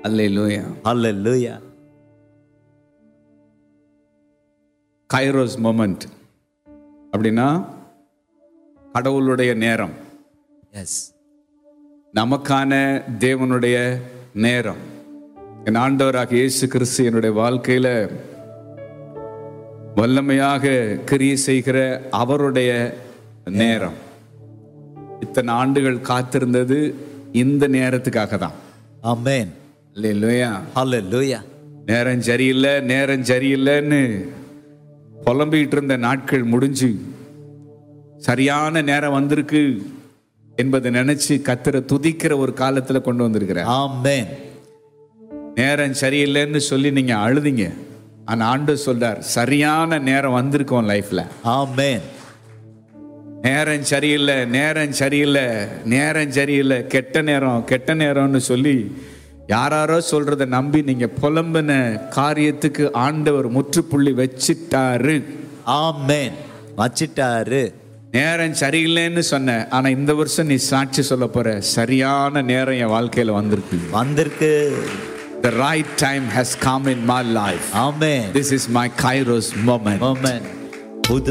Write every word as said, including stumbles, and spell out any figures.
அல்லேலூயா. Hallelujah. Kairos moment அப்படின்னா கடவுளுடைய நேரம். Yes. நமக்கான தேவனுடைய நேரம். என் ஆண்டவராக இயேசு கிறிஸ்து என்னுடைய வாழ்க்கையில வல்லமையாக கிரியை செய்கிற அவருடைய நேரம். இத்தனை ஆண்டுகள் காத்திருந்தது இந்த நேரத்துக்காக தான். Amen. அல்லேலூயா. Hallelujah. நேரம் சரியில்லை நேரம் சரியில்லைன்னு புலம்பிக்கிட்டு இருந்த நாட்கள் முடிஞ்சு சரியான நேரம் வந்திருக்கு என்பதை நினைச்சு கர்த்தரை துதிக்கிற ஒரு காலத்துல கொண்டு வந்திருக்கிறேன். Amen. நேரம் சரியில்லைன்னு சொல்லி நீங்க அழுதிங்க. ஆனா ஆண்டவர் சொல்றார், சரியான நேரம் வந்திருக்கும் லைஃப்ல. Amen. நேரம் சரியில்லை நேரம் சரியில்லை நேரம் சரியில்லை கெட்ட நேரம் கெட்ட நேரம்னு சொல்லி யாராரோ சொல்றதை நம்பி நீங்க புலம்பின காரியத்துக்கு ஆண்டவர் முற்றுப்புள்ளி வச்சிட்டாரு. Amen. வச்சிட்டாரு. நேரம் சரியில்லைன்னு சொன்ன, ஆனா இந்த வருஷம் நீ சாட்சி சொல்ல போற, சரியான நேரம் என் வாழ்க்கையில வந்திருக்கு. வந்திருக்கு. The right time has come in my life. Amen. This is my Kairos moment. Moment.